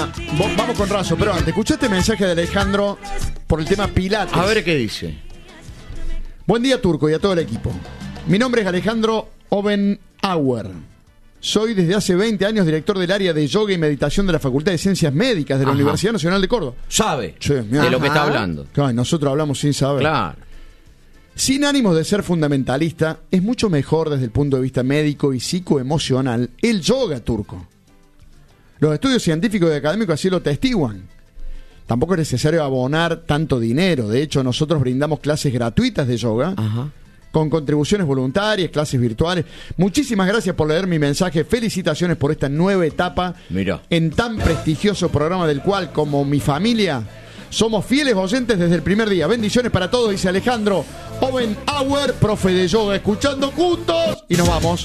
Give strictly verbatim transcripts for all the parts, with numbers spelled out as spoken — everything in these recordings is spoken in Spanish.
Vamos con Razo, pero antes, escuché este mensaje de Alejandro por el tema Pilates. A ver qué dice. Buen día, Turco, y a todo el equipo. Mi nombre es Alejandro Obenauer. Soy desde hace veinte años director del área de yoga y meditación de la Facultad de Ciencias Médicas de la Ajá. Universidad Nacional de Córdoba. Sabe sí, de lo que está hablando. Claro, nosotros hablamos sin saber. Claro. Sin ánimos de ser fundamentalista, es mucho mejor desde el punto de vista médico y psicoemocional el yoga, Turco. Los estudios científicos y académicos así lo testiguan. Tampoco es necesario abonar tanto dinero. De hecho, nosotros brindamos clases gratuitas de yoga, Ajá. con contribuciones voluntarias, clases virtuales. Muchísimas gracias por leer mi mensaje. Felicitaciones por esta nueva etapa Mira. en tan prestigioso programa del cual, como mi familia, somos fieles oyentes desde el primer día. Bendiciones para todos, dice Alejandro Obenauer, profe de yoga, escuchando juntos. Y nos vamos.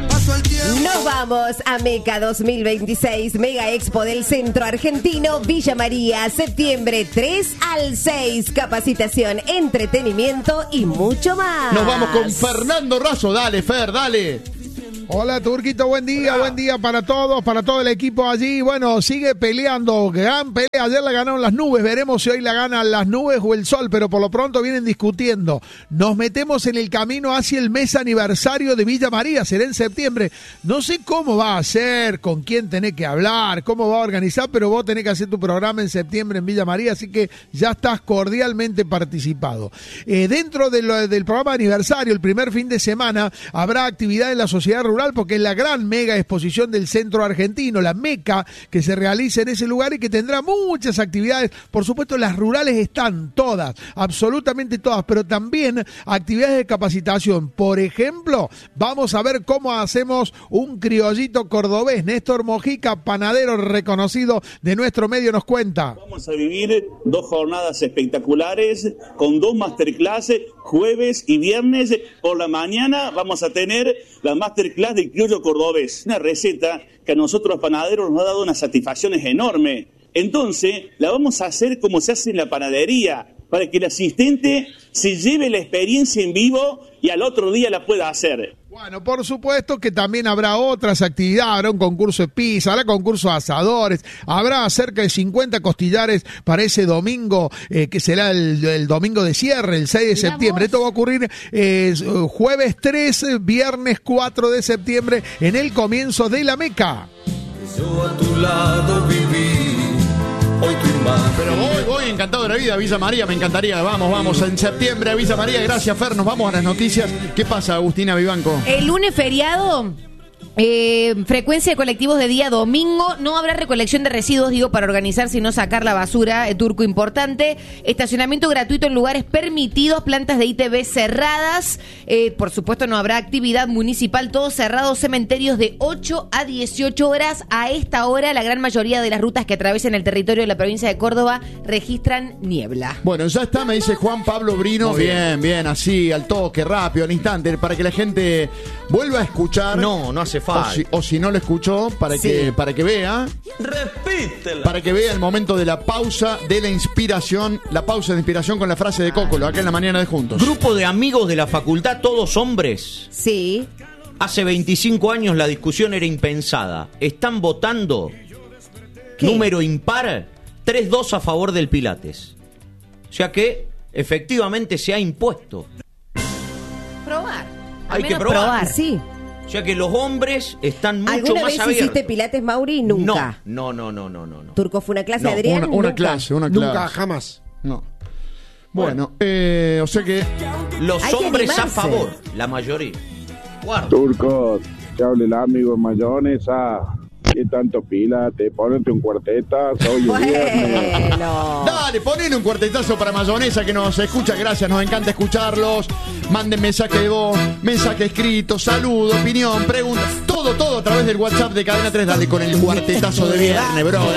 Nos vamos a Meca dos mil veintiséis, Mega Expo del Centro Argentino, Villa María, septiembre tres al seis. Capacitación, entretenimiento y mucho más. Nos vamos con Fernando Razo. Dale, Fer, dale. Hola, Turquito, buen día, buen día para todos, para todo el equipo allí. Bueno, sigue peleando, gran pelea. Ayer la ganaron las nubes, veremos si hoy la ganan las nubes o el sol, pero por lo pronto vienen discutiendo. Nos metemos en el camino hacia el mes aniversario de Villa María, será en septiembre. No sé cómo va a ser, con quién tenés que hablar, cómo va a organizar, pero vos tenés que hacer tu programa en septiembre en Villa María, así que ya estás cordialmente participado. Eh, dentro de lo, del programa de aniversario, el primer fin de semana, habrá actividad en la sociedad rural, porque es la gran mega exposición del Centro Argentino, la Meca, que se realiza en ese lugar y que tendrá muchas actividades. Por supuesto, las rurales están todas, absolutamente todas, pero también actividades de capacitación. Por ejemplo, vamos a ver cómo hacemos un criollito cordobés. Néstor Mojica, panadero reconocido de nuestro medio, nos cuenta. Vamos a vivir dos jornadas espectaculares con dos masterclasses, jueves y viernes. Por la mañana vamos a tener la masterclass del criollo cordobés, una receta que a nosotros los panaderos nos ha dado unas satisfacciones enormes. Entonces, la vamos a hacer como se hace en la panadería, para que el asistente se lleve la experiencia en vivo y al otro día la pueda hacer. Bueno, por supuesto que también habrá otras actividades, habrá un concurso de pizza, habrá concurso de asadores, habrá cerca de cincuenta costillares para ese domingo, eh, que será el, el domingo de cierre, el seis de septiembre. Esto va a ocurrir eh, jueves tres, viernes cuatro de septiembre, en el comienzo de la Meca. Yo a tu lado viví. Hoy tu imagen. Pero voy, voy encantado de la vida, Villa María, me encantaría. Vamos, vamos, en septiembre a Villa María. Gracias, Fer, nos vamos a las noticias. ¿Qué pasa, Agustina Vivanco? El lunes feriado, eh, frecuencia de colectivos de día domingo. No habrá recolección de residuos, digo, para organizarse y no sacar la basura, eh, Turco, importante. Estacionamiento gratuito en lugares permitidos, plantas de I T V cerradas. Eh, por supuesto, no habrá actividad municipal, todo cerrado. Cementerios de ocho a dieciocho horas. A esta hora, la gran mayoría de las rutas que atraviesan el territorio de la provincia de Córdoba registran niebla. Bueno, ya está, me dice Juan Pablo Brino. Bien. bien, bien, así, al toque, rápido, al instante, para que la gente vuelva a escuchar. No, no hace falta. O si, o si no lo escuchó, para, sí. que, para que vea. Repítela. Para que vea el momento de la pausa de la inspiración. La pausa de inspiración con la frase de Cócolo, acá en la mañana de Juntos. Grupo de amigos de la facultad, todos hombres. Sí. Hace veinticinco años la discusión era impensada. Están votando, ¿qué? Número impar, tres dos a favor del Pilates. O sea que efectivamente se ha impuesto. Probar. Hay que probar. probar. Sí. O sea que los hombres están mucho ¿Alguna más vez abiertos. hiciste Pilates, Mauri? Nunca. No, no, no, no, no, no. ¿Turco fue una clase, no, Adrián? Una, una Nunca. clase, una clase. Nunca, jamás. No. Bueno, eh, o sea que los Hay que hombres a animarse. favor, la mayoría. Guarda. Turco, te habla el amigo de mayonesa. ¿Qué tanto Pilates? Ponete un cuartetazo hoy es viernes. Bueno. dale, ponle un cuartetazo para mayonesa que nos escucha, gracias, nos encanta escucharlos. Manden mensaje de voz, mensaje escrito, saludo, opinión, preguntas, todo, todo a través del WhatsApp de Cadena tres. Dale con el cuartetazo de viernes, bro.